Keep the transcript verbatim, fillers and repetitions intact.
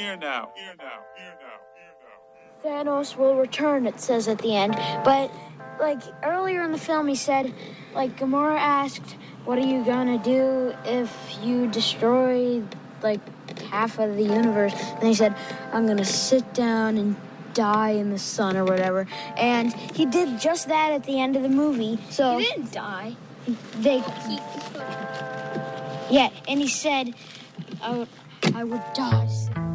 Here now. Here now. Here now. Here now. Thanos will return, it says at the end. But, like, earlier in the film, he said, like, Gamora asked, what are you gonna do if you destroy, like, half of the universe? And he said, I'm gonna sit down and die in the sun or whatever. And he did just that at the end of the movie. So He didn't die. they, He, yeah, and he said, I would, I would die.